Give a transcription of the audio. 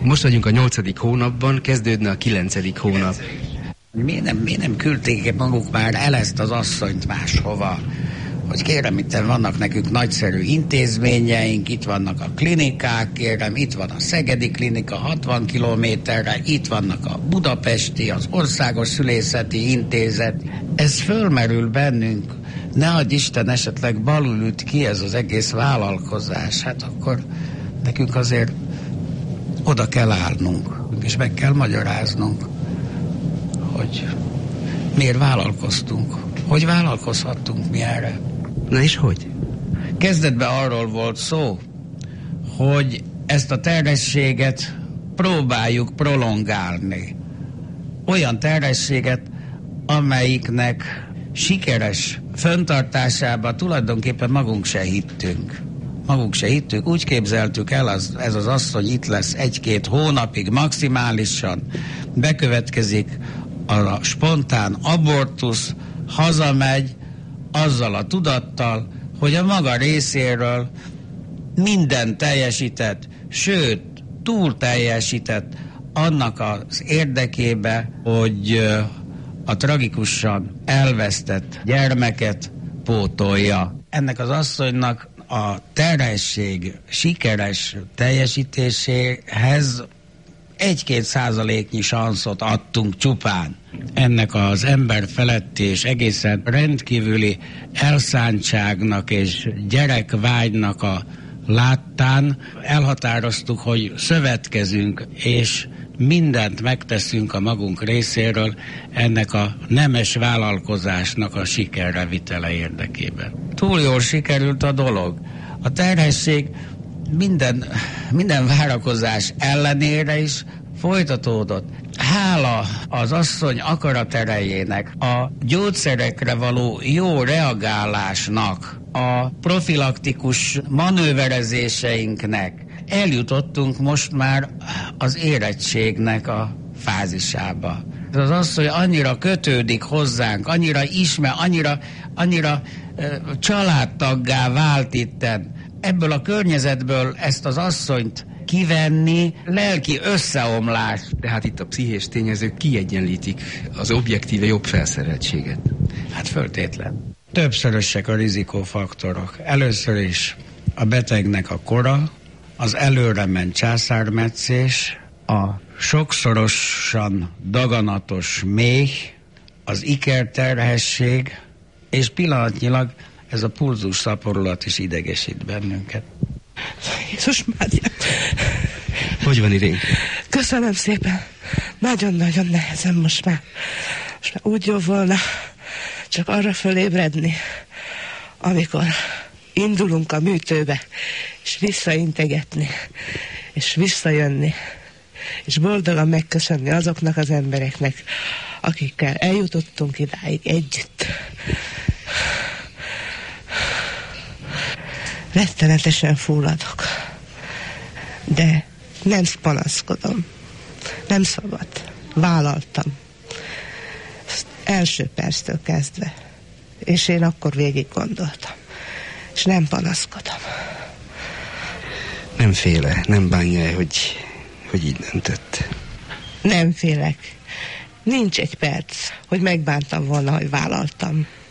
Most vagyunk a 8. hónapban, kezdődne a 9. hónap. Miért nem küldték maguk már el ezt az asszonyt máshova? Hogy kérem, itt vannak nekünk nagyszerű intézményeink, itt vannak a klinikák, kérem, itt van a Szegedi Klinika 60 kilométerre, itt vannak a budapesti, az Országos Szülészeti Intézet. Ez fölmerül bennünk, ne adj Isten, esetleg balul üt ki ez az egész vállalkozás. Hát akkor nekünk azért oda kell állnunk, és meg kell magyaráznunk, hogy miért vállalkoztunk, hogy vállalkozhattunk mi erre. Na és hogy? Kezdetben arról volt szó, hogy ezt a terhességet próbáljuk prolongálni. Olyan terhességet, amelyiknek sikeres fenntartásába tulajdonképpen magunk se hittünk. Úgy képzeltük el, ez az asszony itt lesz 1-2 hónapig maximálisan, bekövetkezik a spontán abortusz, hazamegy azzal a tudattal, hogy a maga részéről minden teljesített, sőt, túl teljesített annak az érdekébe, hogy a tragikusan elvesztett gyermeket pótolja. Ennek az asszonynak a terhesség sikeres teljesítéséhez 1-2% szanszot adtunk csupán. Ennek az ember feletti és egészen rendkívüli elszántságnak és gyerekvágynak a láttán elhatároztuk, hogy szövetkezünk, és mindent megteszünk a magunk részéről ennek a nemes vállalkozásnak a sikerre vitele érdekében. Túl jól sikerült a dolog. A terhesség minden várakozás ellenére is folytatódott. Hála az asszony akaraterejének, a gyógyszerekre való jó reagálásnak, a profilaktikus manőverezéseinknek eljutottunk most már az érettségnek a fázisába. Ez az asszony annyira kötődik hozzánk, annyira ismer, annyira családtaggá vált itten. Ebből a környezetből ezt az asszonyt kivenni lelki összeomlás. Tehát itt a pszichés tényezők kiegyenlítik az objektíve jobb felszereltséget. Hát föltétlen. Többszörösek a rizikófaktorok. Először is a betegnek a kora, az előrement császármetszés, a sokszorosan daganatos méh, az ikerterhesség, és pillanatnyilag ez a pulzus szaporulat is idegesít bennünket. Jézus Mária! Hogy van, Irénke? Köszönöm szépen. Nagyon-nagyon nehezen most már úgy jó volna csak arra fölébredni, amikor indulunk a műtőbe, és visszaintegetni, és visszajönni, és boldogan megköszönni azoknak az embereknek, akikkel eljutottunk idáig együtt. Rettenetesen fulladok, de nem panaszkodom, nem szabad, vállaltam. Első perctől kezdve, és én akkor végig gondoltam, és nem panaszkodom. Nem féle, nem bánja, hogy így döntött. Nem félek. Nincs egy perc, hogy megbántam volna, hogy vállaltam.